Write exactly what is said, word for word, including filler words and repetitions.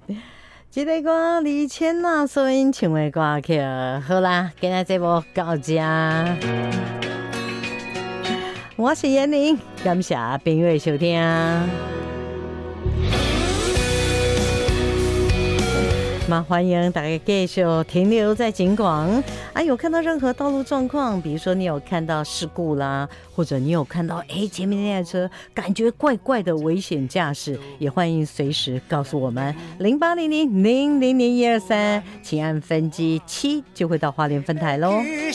这个歌李千娜所演唱的歌曲，好啦，今天节目到这。我是燕玲，感谢朋友的收听。那欢迎大家继续停留在景广啊！有看到任何道路状况，比如说你有看到事故啦，或者你有看到哎前面那台车感觉怪怪的危险驾驶，也欢迎随时告诉我们零八零零零零零一二三，请按分机七就会到花莲分台喽。